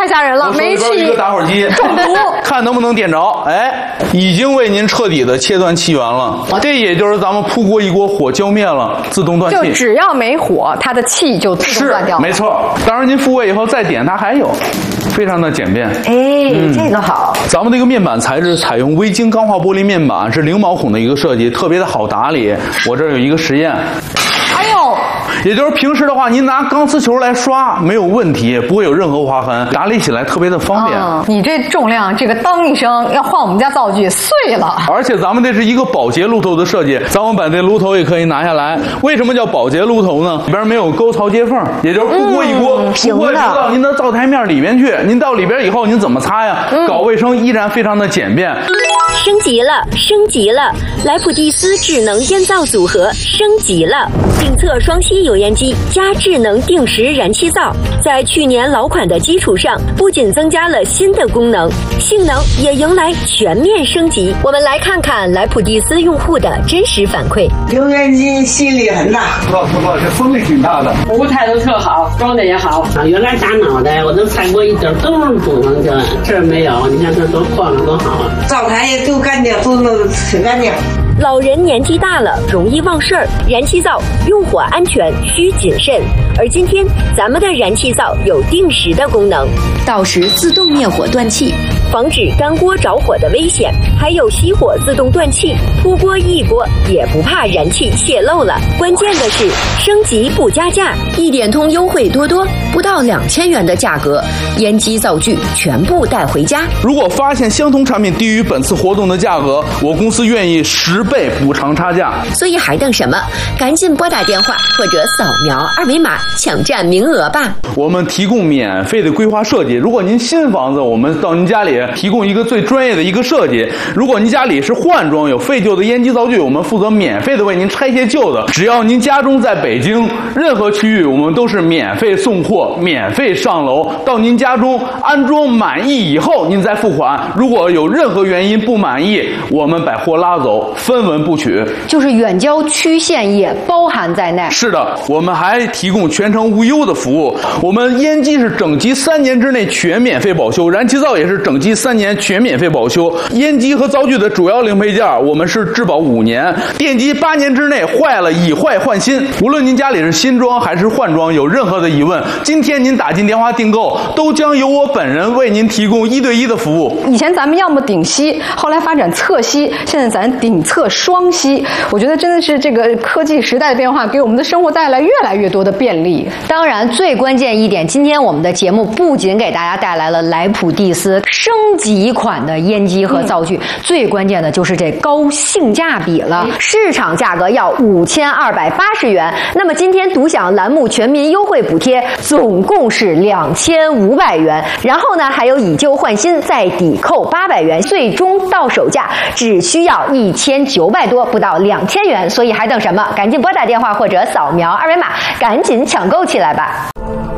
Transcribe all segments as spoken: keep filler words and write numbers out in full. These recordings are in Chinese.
吓人了，煤气一个打火机中毒， 看能不能点着。哎，已经为您彻底的切断气源了。这也就是咱们扑锅一锅火浇灭了，自动断气。 就只要没火，它的气就自动断掉了。 没错。当然，您复位以后再点，它还有，非常的简便。 哎，嗯、这个好。 咱们这个面板材质采用微晶钢化玻璃面板，是零毛孔的一个设计，特别的好打理。我这儿有一个实验。 哎呦， 也就是平时的话，您拿钢丝球来刷没有问题，不会有任何划痕，打理起来特别的方便。 嗯、你这重量，这个当一声要换我们家灶具碎了。 而且咱们这是一个保洁炉头的设计，咱们把这炉头也可以拿下来。为什么叫保洁炉头呢？里边没有沟槽接缝，也就是不锅一锅， 嗯、 不会流到您的灶台面里面去。您到里边以后，您怎么擦呀？嗯、搞卫生依然非常的简便。 升级了，升级了！莱普蒂斯智能烟灶组合升级了，定测双吸油烟机加智能定时燃气灶，在去年老款的基础上，不仅增加了新的功能，性能也迎来全面升级。我们来看看莱普蒂斯用户的真实反馈。 油烟机吸力很大， 不不不，这风力挺大的， 服务态度特好，装的也好。 啊，原来打脑袋我都踩过一点都是不能这这没有，你看这多晃了多好啊！ 灶台也都干净，都弄得挺干净。 老人年纪大了，容易忘事儿，燃气灶用火安全需谨慎。而今天咱们的燃气灶有定时的功能， 到时自动灭火断气， 防止干锅着火的危险，还有熄火自动断气，扑锅一锅也不怕燃气泄漏了。关键的是升级不加价， 一点通优惠多多，不到两千元的价格，烟机灶具全部带回家。 如果发现相同产品低于本次活动的价格，我公司愿意十倍补偿差价。 所以还等什么？赶紧拨打电话或者扫描二维码抢占名额吧。 我们提供免费的规划设计，如果您新房子，我们到您家里提供一个最专业的一个设计；如果您家里是换装有废旧的烟机灶具，我们负责免费的为您拆卸旧的。只要您家中在北京任何区域，我们都是免费送货、免费上楼到您家中安装满意以后，您再付款。如果有任何原因不满意，我们把货拉走，分文不取。 就是远郊区县也包含在内。 是的，我们还提供全程无忧的服务。我们烟机是整机三年之内全免费保修，燃气灶也是整机三年全免费保修。烟机和灶具的主要零配件，我们是质保五年，电机八年之内坏了以坏换新。无论您家里是新装还是换装，有任何的疑问，今天您打进电话订购，都将由我本人为您提供一对一的服务。 以前咱们要么顶吸，后来发展侧吸，现在咱顶侧双吸。我觉得真的是这个科技时代的变化，给我们的生活带来越来越多的便利。当然，最关键一点，今天我们的节目不仅给大家带来了莱普蒂斯升级款的烟机和灶具，嗯、最关键的就是这高性价比了。市场价格要五千二百八十元，那么今天独享栏目全民优惠补贴，总共是两千五百元。然后呢，还有以旧换新再抵扣八百元，最终到手价只需要一千九百多，不到两千元。所以还等什么？赶紧拨打电话或者扫描二维码，赶紧抢购起来吧！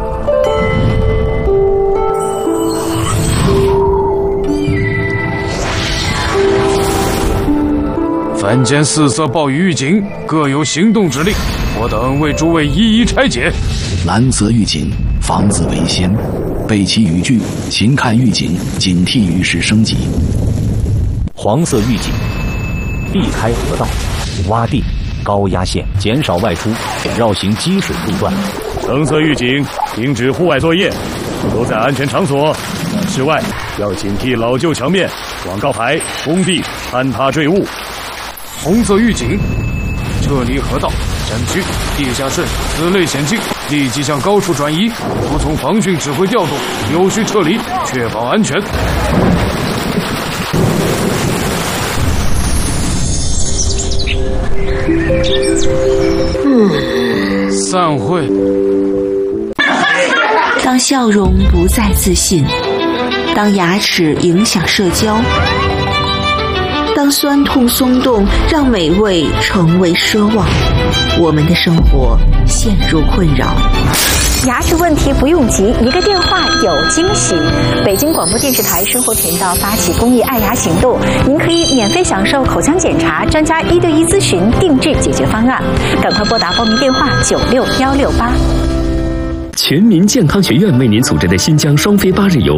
凡间四色暴雨预警，各有行动指令，我等为诸位一一拆解。 蓝色预警，防子为先，备齐雨具，勤看预警，警惕雨势升级。 黄色预警，避开河道、洼地、高压线，减少外出，绕行积水路段。 橙色预警，停止户外作业，都在安全场所。室外要警惕老旧墙面、广告牌、工地坍塌坠物。 红色预警，撤离河道、山区、地下室此类险境，立即向高处转移，服从防汛指挥调度，有序撤离，确保安全。 嗯， 散会。 当笑容不再自信，当牙齿影响社交，当酸痛松动让美味成为奢望，我们的生活陷入困扰。 牙齿问题不用急，一个电话有惊喜。北京广播电视台生活频道发起公益爱牙行动，您可以免费享受口腔检查、专家一对一咨询、定制解决方案。赶快拨打报名电话九六幺六八。 全民健康学院为您组织的新疆双飞八日游